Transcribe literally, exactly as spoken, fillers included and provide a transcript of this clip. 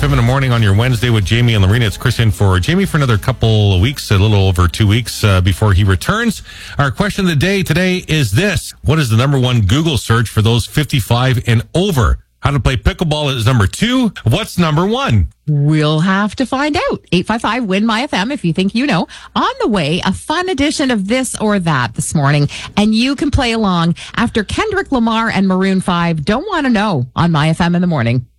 M in the morning on your Wednesday with Jamie and Lorena. It's Chris in for Jamie for another couple of weeks, a little over two weeks uh, before he returns. Our question of the day today is this. What is the number one Google search for those fifty-five and over? How to play pickleball is number two. What's number one? We'll have to find out. eight five five, W I N, M Y F M if you think you know. On the way, a fun edition of This or That this morning. And you can play along after Kendrick Lamar and Maroon five Don't Want to Know on M Y F M in the morning.